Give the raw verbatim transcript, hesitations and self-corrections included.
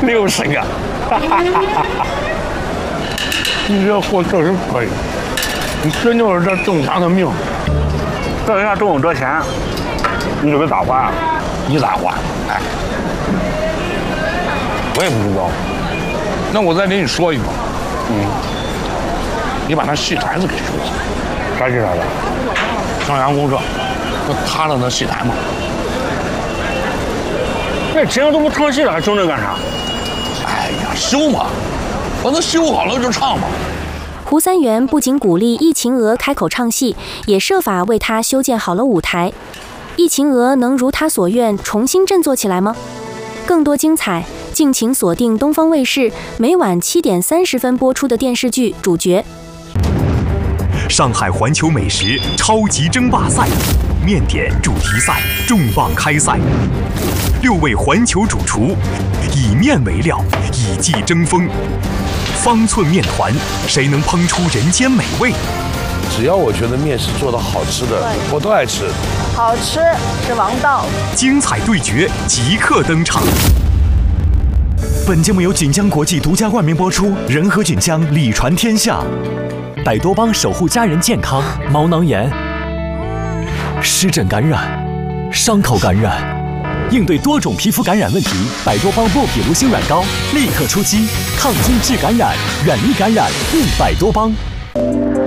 六十个，哈哈哈哈！你这货确实可以，你真就是这挣钱的命。这人家挣我这钱，你准备咋花啊？你咋花？哎，我也不知道。那我再给你说一个，嗯，你把那戏台子给修了。啥戏台子？上阳公社，不塌了那戏台吗？那节目都不唱戏了，还修那干啥？哎呀，修嘛，把它修好了就唱嘛。 胡三元不仅鼓励易秦娥开口唱戏，也设法为她修建好了舞台。易秦娥能如她所愿重新振作起来吗？更多精彩，敬请锁定东方卫视每晚七点三十分播出的电视剧《主角》。 上海环球美食超级争霸赛，面点主题赛重磅开赛，六位环球主厨以面为料，以技争锋。方寸面团，谁能烹出人间美味？ 只要我觉得面是做的好吃的，我都爱吃。 好吃是王道。 精彩对决即刻登场。 本节目由锦江国际独家冠名播出，仁和锦江礼传天下。百多邦守护家人健康，毛囊炎、湿疹感染、伤口感染，应对多种皮肤感染问题，百多邦薄皮卢星软膏立刻出击，抗菌治感染，远离感染，用百多邦。